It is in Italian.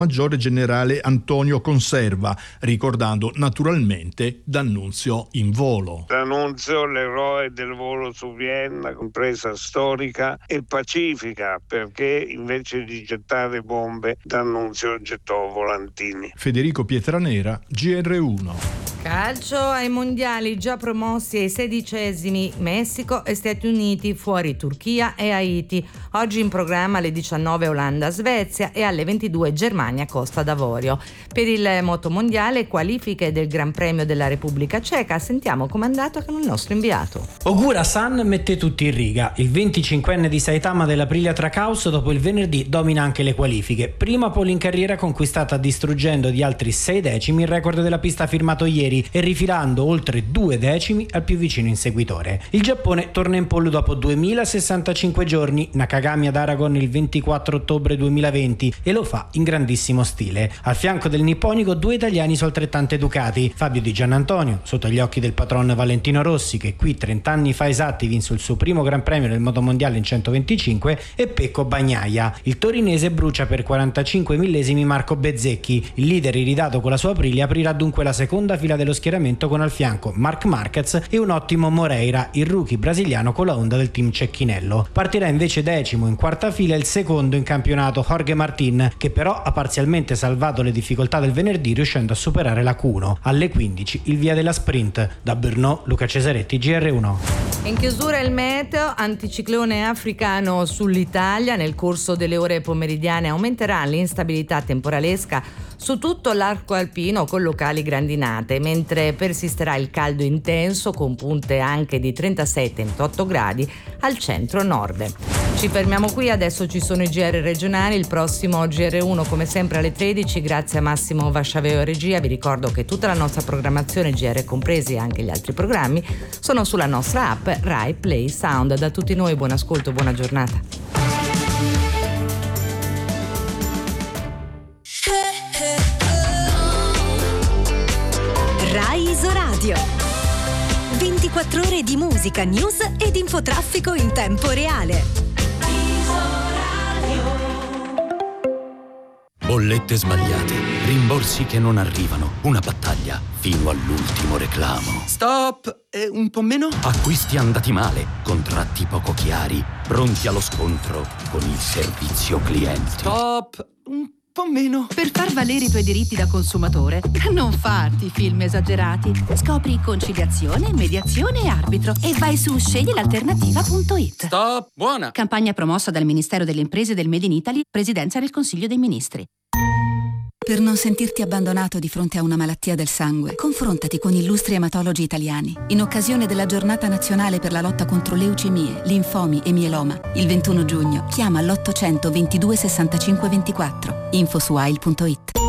Maggiore generale Antonio Conserva, ricordando naturalmente D'Annunzio in volo. D'Annunzio, l'eroe del volo su Vienna, impresa storica e pacifica, perché invece di gettare bombe D'Annunzio gettò volantini. Federico Pietranera, GR1. Calcio ai mondiali già promossi ai 16esimi Messico e Stati Uniti, fuori Turchia e Haiti. Oggi in programma alle 19 Olanda-Svezia e alle 22 Germania-Costa d'Avorio. Per il motomondiale qualifiche del Gran Premio della Repubblica Ceca. Sentiamo com'è andato con il nostro inviato. Ogura San mette tutti in riga. Il 25enne di Saitama dell'Aprilia Tracaus dopo il venerdì domina anche le qualifiche. Prima pole in carriera conquistata distruggendo di altri 6 decimi il record della pista firmato ieri e rifilando oltre 2 decimi al più vicino inseguitore. Il Giappone torna in pole dopo 2065 giorni, Nakagami ad Aragon il 24 ottobre 2020 e lo fa in grandissimo stile. Al fianco del nipponico 2 italiani su altrettante Ducati, Fabio Di Giannantonio sotto gli occhi del patron Valentino Rossi che qui 30 anni fa esatti vinse il suo primo Gran Premio del motomondiale in 125 e Pecco Bagnaia. Il torinese brucia per 45 millesimi Marco Bezzecchi. Il leader iridato con la sua Aprilia aprirà dunque la seconda fila dello schieramento con al fianco Marc Marquez e un ottimo Moreira, il rookie brasiliano con la Honda del team Cecchinello. Partirà invece decimo in quarta fila il secondo in campionato Jorge Martin, che però ha parzialmente salvato le difficoltà del venerdì riuscendo a superare la Q1. Alle 15 il via della sprint. Da Brno, Luca Cesaretti, GR1. In chiusura il meteo, anticiclone africano sull'Italia. Nel corso delle ore pomeridiane aumenterà l'instabilità temporalesca su tutto l'arco alpino con locali grandinate, mentre persisterà il caldo intenso con punte anche di 37-38 gradi al centro-nord. Ci fermiamo qui, adesso ci sono i GR regionali, il prossimo GR1 come sempre alle 13, grazie a Massimo Vasciaveo regia. Vi ricordo che tutta la nostra programmazione, GR compresi e anche gli altri programmi, sono sulla nostra app Rai Play Sound. Da tutti noi buon ascolto, buona giornata. Rai Isoradio. 24 ore di musica, news ed infotraffico in tempo reale. Bollette sbagliate, rimborsi che non arrivano, una battaglia fino all'ultimo reclamo. Stop! Un po' meno? Acquisti andati male, contratti poco chiari, pronti allo scontro con il servizio clienti. Stop! Un po' meno. Per far valere i tuoi diritti da consumatore, non farti film esagerati. Scopri conciliazione, mediazione e arbitro e vai su sceglielalternativa.it. Stop! Buona! Campagna promossa dal Ministero delle Imprese del Made in Italy, Presidenza del Consiglio dei Ministri. Per non sentirti abbandonato di fronte a una malattia del sangue, confrontati con illustri ematologi italiani. In occasione della Giornata Nazionale per la lotta contro leucemie, linfomi e mieloma, il 21 giugno, chiama l'800 22 65 24. Info su AIL.it.